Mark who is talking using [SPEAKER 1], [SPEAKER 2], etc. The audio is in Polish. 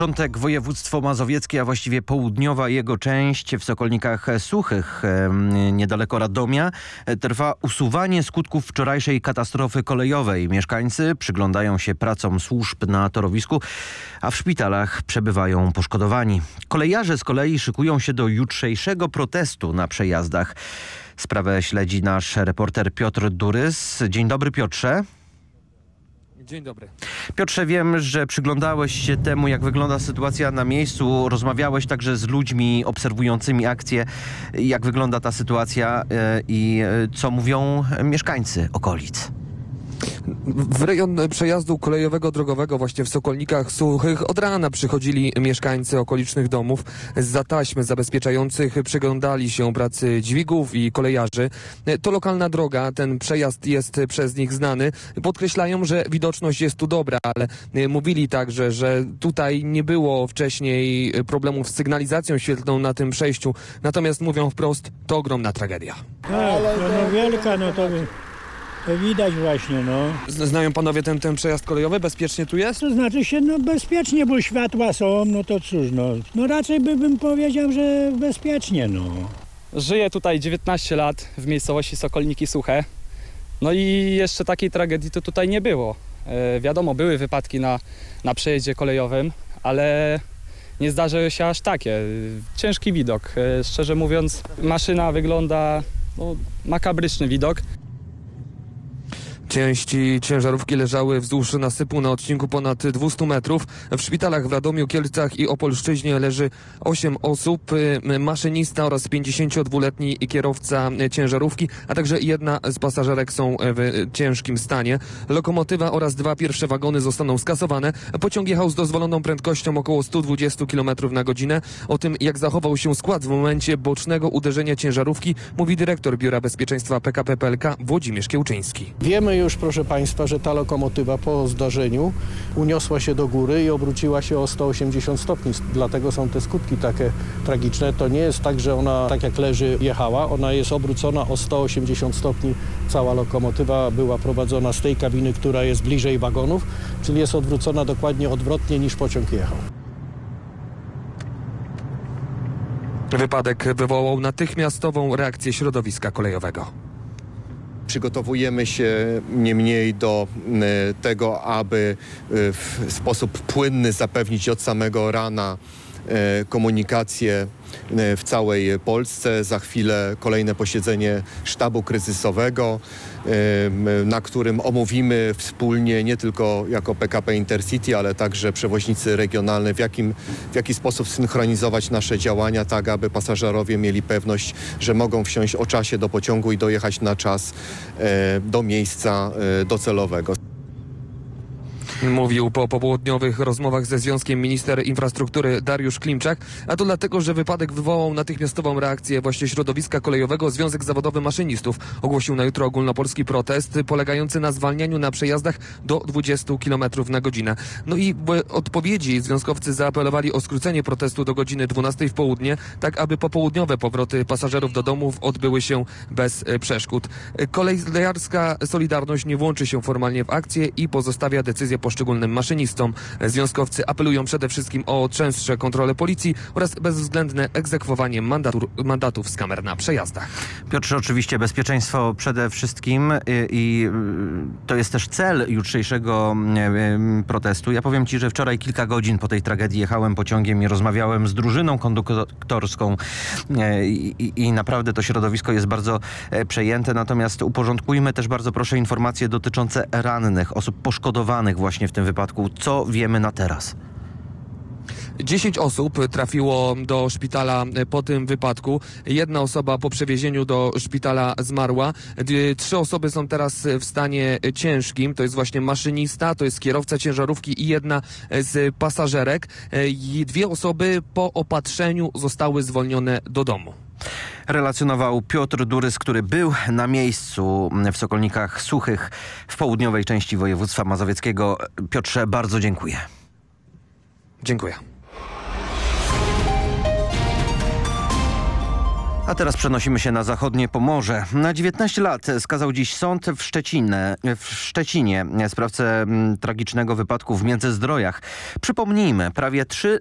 [SPEAKER 1] Początek województwo mazowieckie, a właściwie południowa jego część w Sokolnikach Suchych, niedaleko Radomia, trwa usuwanie skutków wczorajszej katastrofy kolejowej. Mieszkańcy przyglądają się pracom służb na torowisku, a w szpitalach przebywają poszkodowani. Kolejarze z kolei szykują się do jutrzejszego protestu na przejazdach. Sprawę śledzi nasz reporter Piotr Durys. Dzień dobry, Piotrze.
[SPEAKER 2] Dzień dobry.
[SPEAKER 1] Piotrze, wiem, że przyglądałeś się temu, jak wygląda sytuacja na miejscu. Rozmawiałeś także z ludźmi obserwującymi akcję. Jak wygląda ta sytuacja i co mówią mieszkańcy okolic?
[SPEAKER 2] W rejon przejazdu kolejowego drogowego właśnie w Sokolnikach Suchych od rana przychodzili mieszkańcy okolicznych domów. Zza taśm zabezpieczających przyglądali się pracy dźwigów i kolejarzy. To lokalna droga, ten przejazd jest przez nich znany. Podkreślają, że widoczność jest tu dobra, ale mówili także, że tutaj nie było wcześniej problemów z sygnalizacją świetlną na tym przejściu. Natomiast mówią wprost, to ogromna tragedia.
[SPEAKER 3] Tak, no wielka, no to widać właśnie, no.
[SPEAKER 2] Znają panowie ten przejazd kolejowy? Bezpiecznie tu jest?
[SPEAKER 3] To znaczy się, no bezpiecznie, bo światła są, no to cóż, no raczej bym powiedział, że bezpiecznie, no.
[SPEAKER 4] Żyję tutaj 19 lat w miejscowości Sokolniki Suche. No i jeszcze takiej tragedii to tutaj nie było. Wiadomo, były wypadki na przejeździe kolejowym, ale nie zdarzyły się aż takie. Ciężki widok. Szczerze mówiąc, maszyna wygląda, makabryczny widok.
[SPEAKER 2] Części ciężarówki leżały wzdłuż nasypu na odcinku ponad 200 metrów. W szpitalach w Radomiu, Kielcach i Opolszczyźnie leży 8 osób. Maszynista oraz 52-letni kierowca ciężarówki, a także jedna z pasażerek są w ciężkim stanie. Lokomotywa oraz 2 pierwsze wagony zostaną skasowane. Pociąg jechał z dozwoloną prędkością około 120 km na godzinę. O tym, jak zachował się skład w momencie bocznego uderzenia ciężarówki, mówi dyrektor Biura Bezpieczeństwa PKP PLK Włodzimierz Kiełczyński.
[SPEAKER 5] Wiemy już, proszę Państwa, że ta lokomotywa po zdarzeniu uniosła się do góry i obróciła się o 180 stopni. Dlatego są te skutki takie tragiczne. To nie jest tak, że ona tak jak leży jechała. Ona jest obrócona o 180 stopni. Cała lokomotywa była prowadzona z tej kabiny, która jest bliżej wagonów, czyli jest odwrócona dokładnie odwrotnie niż pociąg jechał.
[SPEAKER 2] Wypadek wywołał natychmiastową reakcję środowiska kolejowego.
[SPEAKER 6] Przygotowujemy się nie mniej do tego, aby w sposób płynny zapewnić od samego rana komunikację w całej Polsce. Za chwilę kolejne posiedzenie sztabu kryzysowego, na którym omówimy wspólnie, nie tylko jako PKP Intercity, ale także przewoźnicy regionalni, w jaki sposób synchronizować nasze działania, tak aby pasażerowie mieli pewność, że mogą wsiąść o czasie do pociągu i dojechać na czas do miejsca docelowego.
[SPEAKER 2] Mówił po popołudniowych rozmowach ze Związkiem Minister Infrastruktury Dariusz Klimczak, a to dlatego, że wypadek wywołał natychmiastową reakcję właśnie środowiska kolejowego. Związek Zawodowy Maszynistów ogłosił na jutro ogólnopolski protest polegający na zwalnianiu na przejazdach do 20 km na godzinę. No i w odpowiedzi związkowcy zaapelowali o skrócenie protestu do godziny 12 w południe, tak aby popołudniowe powroty pasażerów do domów odbyły się bez przeszkód. Kolejarska Solidarność nie włączy się formalnie w akcję i pozostawia decyzję poszczególnym maszynistom. Związkowcy apelują przede wszystkim o częstsze kontrole policji oraz bezwzględne egzekwowanie mandatów z kamer na przejazdach.
[SPEAKER 1] Piotrze, oczywiście bezpieczeństwo przede wszystkim i to jest też cel jutrzejszego protestu. Ja powiem Ci, że wczoraj kilka godzin po tej tragedii jechałem pociągiem i rozmawiałem z drużyną konduktorską i naprawdę to środowisko jest bardzo przejęte. Natomiast uporządkujmy też bardzo proszę informacje dotyczące rannych, osób poszkodowanych właśnie w tym wypadku. Co wiemy na teraz?
[SPEAKER 2] 10 osób trafiło do szpitala po tym wypadku. Jedna osoba po przewiezieniu do szpitala zmarła. 3 osoby są teraz w stanie ciężkim. To jest właśnie maszynista, to jest kierowca ciężarówki i jedna z pasażerek. I 2 osoby po opatrzeniu zostały zwolnione do domu.
[SPEAKER 1] Relacjonował Piotr Durys, który był na miejscu w Sokolnikach Suchych w południowej części województwa mazowieckiego. Piotrze, bardzo dziękuję.
[SPEAKER 2] Dziękuję.
[SPEAKER 1] A teraz przenosimy się na zachodnie Pomorze. Na 19 lat skazał dziś sąd w Szczecinie sprawcę tragicznego wypadku w Międzyzdrojach. Przypomnijmy, prawie 3